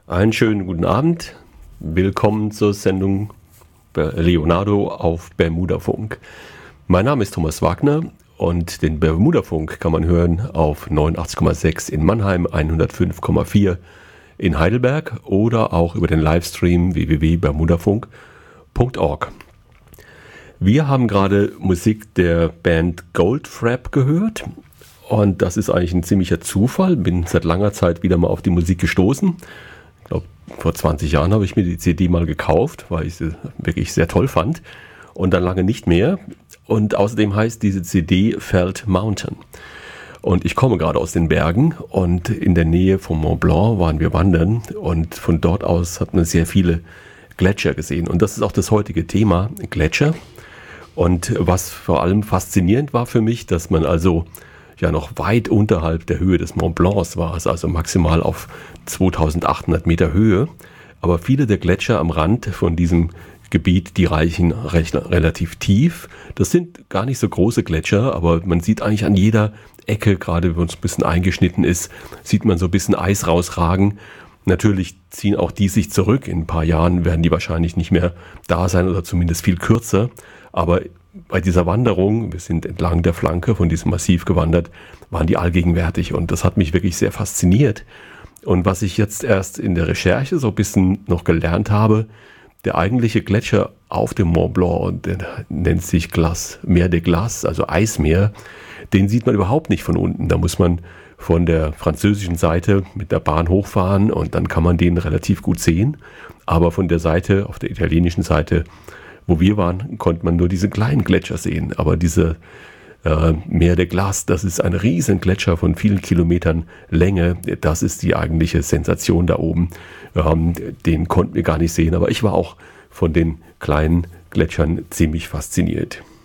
Einen schönen guten Abend. Willkommen zur Sendung Leonardo auf Bermudafunk. Mein Name ist Thomas Wagner und den Bermudafunk kann man hören auf 89,6 in Mannheim, 105,4 in Heidelberg oder auch über den Livestream www.bermudafunk.org. Wir haben gerade Musik der Band Goldfrapp gehört und das ist eigentlich ein ziemlicher Zufall. Bin seit langer Zeit wieder mal auf die Musik gestoßen. Ich glaube, vor 20 Jahren habe ich mir die CD mal gekauft, weil ich sie wirklich sehr toll fand. Und dann lange nicht mehr. Und außerdem heißt diese CD Felt Mountain. Und ich komme gerade aus den Bergen und in der Nähe vom Mont Blanc waren wir wandern. Und von dort aus hat man sehr viele Gletscher gesehen. Und das ist auch das heutige Thema, Gletscher. Und was vor allem faszinierend war für mich, dass man also ja noch weit unterhalb der Höhe des Mont Blancs war, also maximal auf 2800 Meter Höhe. Aber viele der Gletscher am Rand von diesem Gebiet, die reichen relativ tief. Das sind gar nicht so große Gletscher, aber man sieht eigentlich an jeder Ecke, gerade wenn es ein bisschen eingeschnitten ist, sieht man so ein bisschen Eis rausragen. Natürlich ziehen auch die sich zurück. In ein paar Jahren werden die wahrscheinlich nicht mehr da sein oder zumindest viel kürzer. Aber bei dieser Wanderung, wir sind entlang der Flanke von diesem Massiv gewandert, waren die allgegenwärtig und das hat mich wirklich sehr fasziniert. Und was ich jetzt erst in der Recherche so ein bisschen noch gelernt habe, der eigentliche Gletscher auf dem Mont Blanc, der nennt sich Mer de Glace, also Eismeer, den sieht man überhaupt nicht von unten. Da muss man von der französischen Seite mit der Bahn hochfahren und dann kann man den relativ gut sehen. Aber von der Seite, auf der italienischen Seite, wo wir waren, konnte man nur diese kleinen Gletscher sehen. Aber diese Mer de Glace, das ist ein riesen Gletscher von vielen Kilometern Länge. Das ist die eigentliche Sensation da oben. Den konnten wir gar nicht sehen. Aber ich war auch von den kleinen Gletschern ziemlich fasziniert.